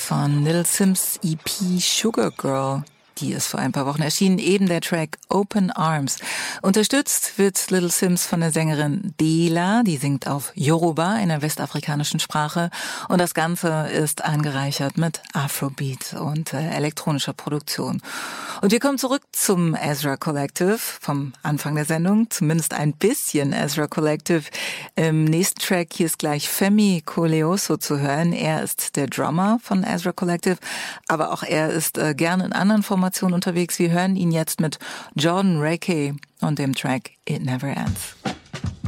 von Little Simz EP Sugar Girl. Die ist vor ein paar Wochen erschienen, eben der Track Open Arms. Unterstützt wird Little Simz von der Sängerin Dela, die singt auf Yoruba, einer westafrikanischen Sprache. Und das Ganze ist angereichert mit Afrobeat und elektronischer Produktion. Und wir kommen zurück zum Ezra Collective vom Anfang der Sendung, zumindest ein bisschen Ezra Collective. Im nächsten Track hier ist gleich Femi Koleoso zu hören. Er ist der Drummer von Ezra Collective, aber auch er ist gerne in anderen Formationen unterwegs. Wir hören ihn jetzt mit Jordan Rakey und dem Track It Never Ends.